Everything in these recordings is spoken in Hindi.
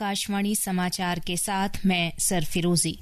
आकाशवाणी समाचार के साथ मैं सरफिरोजी।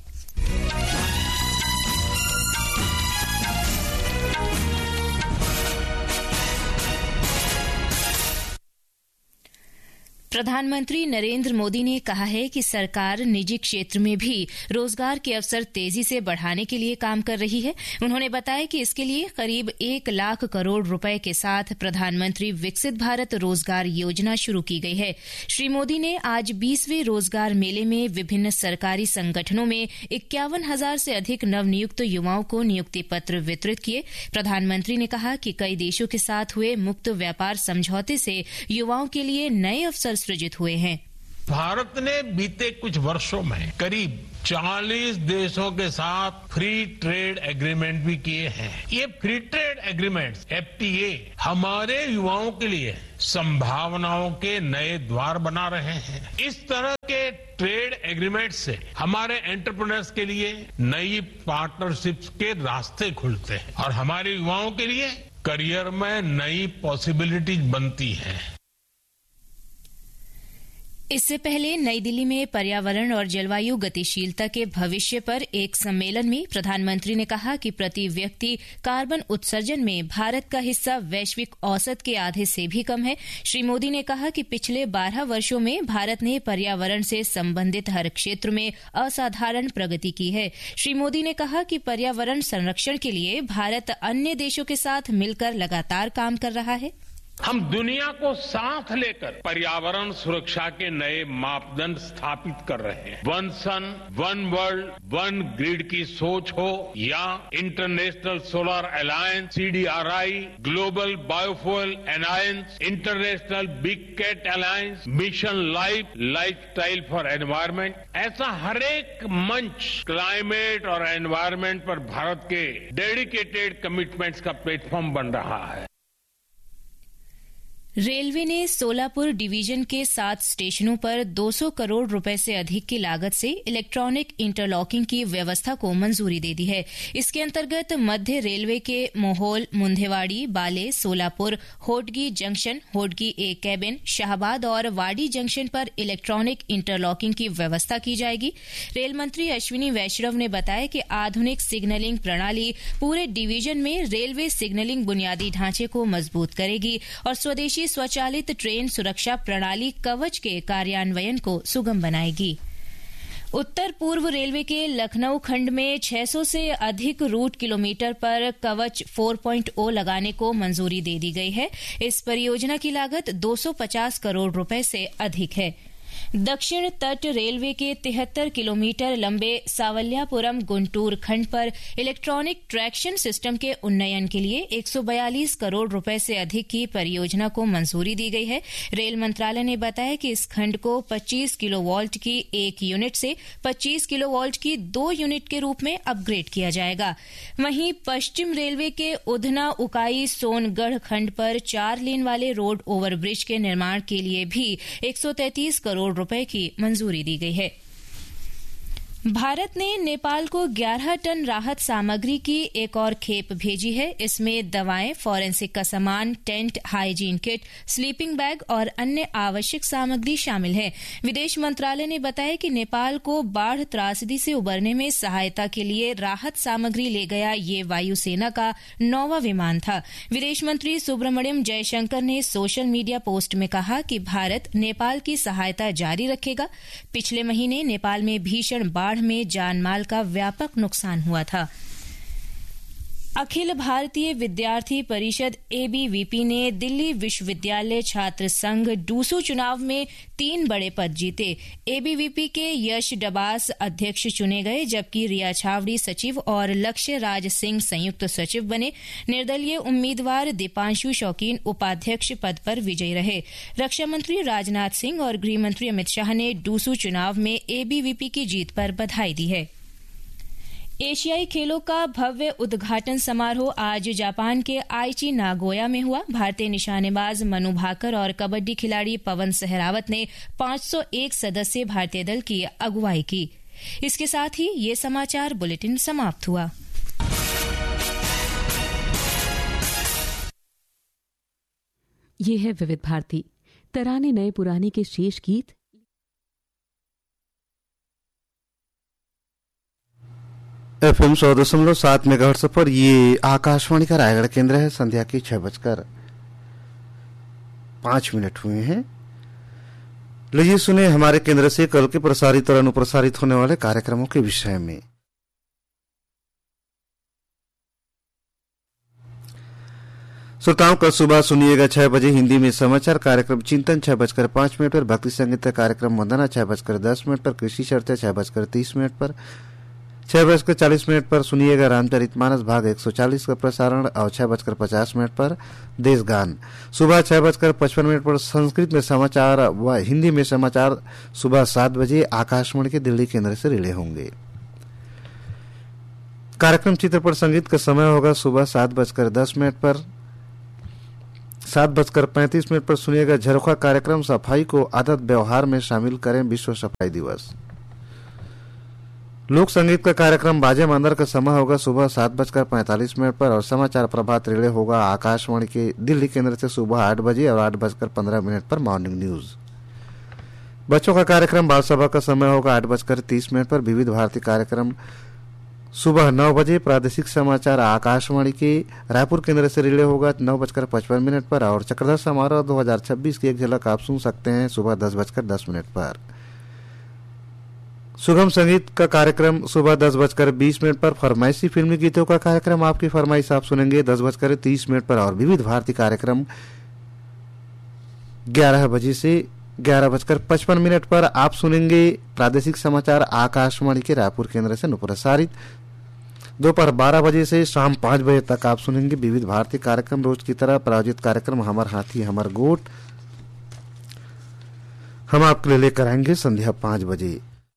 प्रधानमंत्री नरेंद्र मोदी ने कहा है कि सरकार निजी क्षेत्र में भी रोजगार के अवसर तेजी से बढ़ाने के लिए काम कर रही है। उन्होंने बताया कि इसके लिए करीब 1 लाख करोड़ रुपए के साथ प्रधानमंत्री विकसित भारत रोजगार योजना शुरू की गई है। श्री मोदी ने आज 20वें रोजगार मेले में विभिन्न सरकारी संगठनों में 51,000 से अधिक नवनियुक्त युवाओं को नियुक्ति पत्र वितरित किए। प्रधानमंत्री ने कहा कि कई देशों के साथ हुए मुक्त व्यापार समझौते से युवाओं के लिए नए अवसर सृजित हुए हैं। भारत ने बीते कुछ वर्षों में करीब 40 देशों के साथ फ्री ट्रेड एग्रीमेंट भी किए हैं। ये फ्री ट्रेड एग्रीमेंट्स FTA हमारे युवाओं के लिए संभावनाओं के नए द्वार बना रहे हैं। इस तरह के ट्रेड एग्रीमेंट से हमारे एंटरप्रेन्योर्स के लिए नई पार्टनरशिप्स के रास्ते खुलते हैं और हमारे युवाओं के लिए करियर में नई पॉसिबिलिटीज बनती हैं। इससे पहले नई दिल्ली में पर्यावरण और जलवायु गतिशीलता के भविष्य पर एक सम्मेलन में प्रधानमंत्री ने कहा कि प्रति व्यक्ति कार्बन उत्सर्जन में भारत का हिस्सा वैश्विक औसत के आधे से भी कम है। श्री मोदी ने कहा कि पिछले 12 वर्षों में भारत ने पर्यावरण से संबंधित हर क्षेत्र में असाधारण प्रगति की है। श्री मोदी ने कहा कि पर्यावरण संरक्षण के लिए भारत अन्य देशों के साथ मिलकर लगातार काम कर रहा है। हम दुनिया को साथ लेकर पर्यावरण सुरक्षा के नए मापदंड स्थापित कर रहे हैं। वन सन, वन वर्ल्ड, वन ग्रिड की सोच हो या international solar alliance, CDRI, global biofuel alliance, international big cat alliance, mission lifestyle for environment, ऐसा हर एक मंच क्लाइमेट और एनवायरमेंट पर भारत के डेडिकेटेड कमिटमेंट्स का प्लेटफॉर्म बन रहा है। रेलवे ने सोलापुर डिवीजन के 7 स्टेशनों पर 200 करोड़ रुपए से अधिक की लागत से इलेक्ट्रॉनिक इंटरलॉकिंग की व्यवस्था को मंजूरी दे दी है। इसके अंतर्गत मध्य रेलवे के मोहोल, मुंधेवाड़ी, बाले, सोलापुर, होडगी जंक्शन, होडगी ए कैबिन, शाहबाद और वाडी जंक्शन पर इलेक्ट्रॉनिक इंटरलॉकिंग की व्यवस्था की जाएगी। रेल मंत्री अश्विनी वैष्णव ने बताया कि आधुनिक सिग्नलिंग प्रणाली पूरे डिवीजन में रेलवे सिग्नलिंग बुनियादी ढांचे को मजबूत करेगी और स्वदेशी स्वचालित ट्रेन सुरक्षा प्रणाली कवच के कार्यान्वयन को सुगम बनाएगी। उत्तर पूर्व रेलवे के लखनऊ खंड में 600 से अधिक रूट किलोमीटर पर कवच 4.0 लगाने को मंजूरी दे दी गई है। इस परियोजना की लागत 250 करोड़ रुपए से अधिक है। दक्षिण तट रेलवे के 73 किलोमीटर लंबे सावलियापुरम गुंटूर खंड पर इलेक्ट्रॉनिक ट्रैक्शन सिस्टम के उन्नयन के लिए 142 करोड़ रुपए से अधिक की परियोजना को मंजूरी दी गई है। रेल मंत्रालय ने बताया कि इस खंड को 25 किलोवाल्ट की 1 यूनिट से 25 किलोवाल्ट की 2 यूनिट के रूप में अपग्रेड किया जाएगा। वहीं पश्चिम रेलवे के उधना उकाई सोनगढ़ खंड पर 4 लेन वाले रोड ओवरब्रिज के निर्माण के लिए भी 133 करोड़ रुपए की मंजूरी दी गई है। भारत ने नेपाल को 11 टन राहत सामग्री की एक और खेप भेजी है। इसमें दवाएं, फॉरेंसिक का सामान, tent, hygiene kit, sleeping bag और अन्य आवश्यक सामग्री शामिल है। विदेश मंत्रालय ने बताया कि नेपाल को बाढ़ त्रासदी से उबरने में सहायता के लिए राहत सामग्री ले गया ये वायुसेना का 9वां विमान था। विदेश मंत्री सुब्रमण्यम जयशंकर ने सोशल मीडिया पोस्ट में कहा कि भारत नेपाल की सहायता जारी रखेगा। पिछले महीने नेपाल में भीषण बाढ़ में जानमाल का व्यापक नुकसान हुआ था। अखिल भारतीय विद्यार्थी परिषद ABVP ने दिल्ली विश्वविद्यालय छात्र संघ डूसू चुनाव में 3 बड़े पद जीते। ABVP के यश डबास अध्यक्ष चुने गए, जबकि रिया छावड़ी सचिव और लक्ष्य राज सिंह संयुक्त सचिव बने। निर्दलीय उम्मीदवार दीपांशु शौकीन उपाध्यक्ष पद पर विजयी रहे। रक्षा मंत्री राजनाथ सिंह और गृह मंत्री अमित शाह ने डूसू चुनाव में ABVP की जीत पर बधाई दी है। एशियाई खेलों का भव्य उद्घाटन समारोह आज जापान के आईची नागोया में हुआ। भारतीय निशानेबाज मनु भाकर और कबड्डी खिलाड़ी पवन सहरावत ने 501 सदस्यीय भारतीय दल की अगुवाई की। इसके साथ ही ये समाचार बुलेटिन समाप्त हुआ। ये है विविध भारती। तराने नए पुराने के शेष गीत FM 100.7 मेगाहर्ट्ज पर ये आकाशवाणी का रायगढ़ केंद्र है। संध्या की 6:05 हुए हैं। लीजिए सुने हमारे केंद्र से कल के प्रसारित और अनुप्रसारित होने वाले कार्यक्रमों के विषय में। श्रोताओं कल सुबह सुनिएगा 6 बजे हिंदी में समाचार कार्यक्रम चिंतन 6:05 पर, भक्ति संगीत कार्यक्रम वंदना 6:10 पर, कृषि चर्चा 6:30 पर, 6:40 पर सुनिएगा रामचरितमानस भाग 140 का प्रसारण और 6:50 पर देश गान। सुबह 6:55 पर संस्कृत में समाचार व हिंदी में समाचार सुबह 7 बजे आकाशवाणी के दिल्ली केंद्र से रिले होंगे। कार्यक्रम चित्रपट संगीत का समय होगा सुबह 7:10 पर। 7:35 पर सुनिएगा झरोखा कार्यक्रम सफाई को आदत व्यवहार में शामिल करें विश्व सफाई दिवस। लोक संगीत का कार्यक्रम बाजे मांदर का समय होगा सुबह 7:45 पर और समाचार प्रभात रिले होगा आकाशवाणी के दिल्ली केंद्र से सुबह 8 बजे और 8:15 पर मॉर्निंग न्यूज। बच्चों का कार्यक्रम बाल सभा का समय होगा 8:30 पर। विविध भारती कार्यक्रम सुबह 9 बजे। प्रादेशिक समाचार आकाशवाणी के रायपुर केंद्र से रिले होगा 9:55 पर और चक्रधर समारोह 2026 की एक झलक आप सुन सकते हैं सुबह 10:10 पर। सुगम संगीत का कार्यक्रम सुबह 10:20 पर। फरमाइशी फिल्मी गीतों का कार्यक्रम आपकी फरमाइश आप सुनेंगे 10:30 पर और विविध भारती कार्यक्रम 11 बजे से 11:55 पर आप सुनेंगे प्रादेशिक समाचार आकाशवाणी के रायपुर केंद्र से अनुप्रसारित। दोपहर 12 बजे से शाम 5 बजे तक आप सुनेंगे विविध भारती कार्यक्रम रोज की तरह प्रायोजित कार्यक्रम हमर हाथी हमर गोट हम आपके लिए लेकर आएंगे संध्या 5 बजे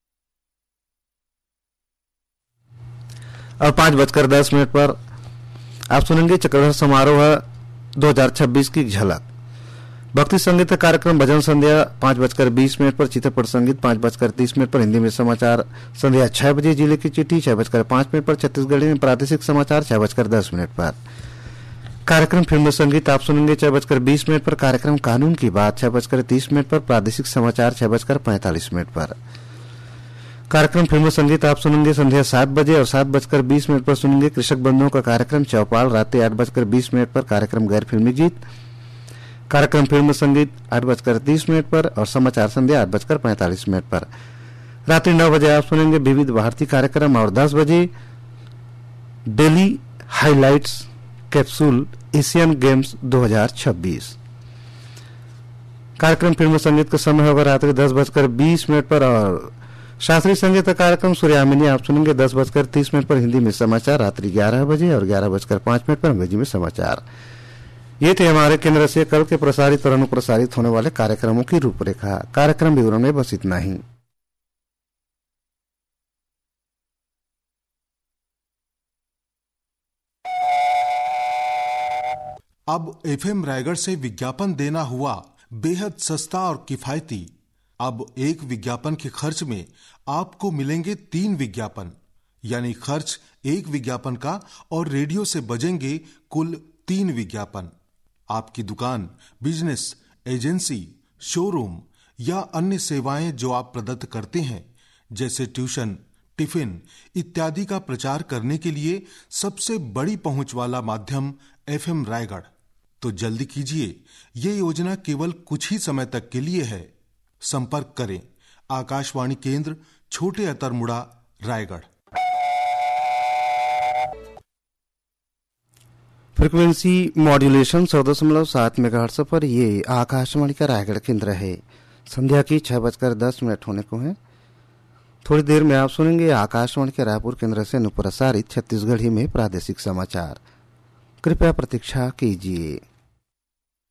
और 5:10 पर आप सुनेंगे चक्रधर समारोह 2026 की झलक। भक्ति संगीत का कार्यक्रम भजन संध्या 5:20 पर। चित्रपट संगीत 5:30 पर। हिंदी में समाचार संध्या 6 बजे। जिले की चिट्ठी 6:05 पर। छत्तीसगढ़ी में प्रादेशिक समाचार 6:10 पर। कार्यक्रम फिल्म संगीत आप सुनेंगे 6:20 पर। कार्यक्रम कानून की बात 6:30 पर। प्रादेशिक समाचार 6:45 पर। कार्यक्रम फिल्म संगीत आप सुनेंगे संध्या 7 बजे और 7:20 पर सुनेंगे कृषक बंधुओं का कार्यक्रम चौपाल। रात 8:20 पर कार्यक्रम गैर फिल्मी गीत। कार्यक्रम फिल्म संगीत 8:30 पर और समाचार संध्या 8:45 पर। रात्रि 9 बजे आप सुनेंगे विविध भारती कार्यक्रम और 10 बजे daily highlights capsule Asian games 2026। कार्यक्रम फिल्म संगीत का समय होगा रात्रि 10:20 पर और शास्त्रीय संगीत का कार्यक्रम सूर्यामिनी आप सुनेंगे 10:30 पर। हिंदी में समाचार रात्रि 11 बजे और 11:05 पर अंग्रेजी में समाचार। ये थे हमारे केंद्र से कल के प्रसारित और अनुप्रसारित होने वाले कार्यक्रमों की रूपरेखा। कार्यक्रम विवरण में बस इतना ही। अब एफएम रायगढ़ से विज्ञापन देना हुआ बेहद सस्ता और किफायती। अब एक विज्ञापन के खर्च में आपको मिलेंगे 3 विज्ञापन, यानी खर्च 1 विज्ञापन का और रेडियो से बजेंगे कुल 3 विज्ञापन। आपकी दुकान, बिजनेस, एजेंसी, शोरूम या अन्य सेवाएं जो आप प्रदत्त करते हैं जैसे ट्यूशन, टिफिन इत्यादि का प्रचार करने के लिए सबसे बड़ी पहुंच वाला माध्यम एफएम रायगढ़। तो जल्दी कीजिए, ये योजना केवल कुछ ही समय तक के लिए है। संपर्क करें आकाशवाणी केंद्र छोटे Atarmuda Raigarh. Frequency modulation 100.7 megahertz पर ये आकाशवाणी का रायगढ़ केंद्र है। संध्या की 6:10 होने को है। थोड़ी देर में आप सुनेंगे आकाशवाणी के रायपुर केंद्र से अनुप्रसारित छत्तीसगढ़ी में प्रादेशिक समाचार। कृपया प्रतीक्षा कीजिए।